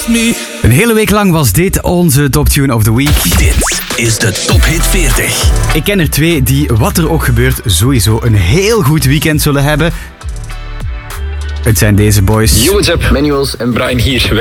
Een hele week lang was dit onze Top Tune of the Week. Dit is de Top Hit 40. Ik ken er 2 die, wat er ook gebeurt, sowieso een heel goed weekend zullen hebben. Het zijn deze boys. Yo, what's up? Manuals en Brian hier.